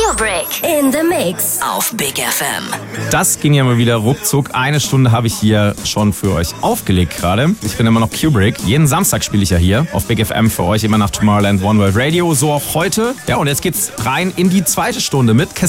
Kubrick in the Mix auf Big FM. Das ging ja mal wieder ruckzuck. Eine Stunde habe ich hier schon für euch aufgelegt gerade. Ich bin immer noch Kubrick. Jeden Samstag spiele ich ja hier auf Big FM für euch, immer nach Tomorrowland One World Radio. So auch heute. Ja, und jetzt geht's rein in die zweite Stunde mit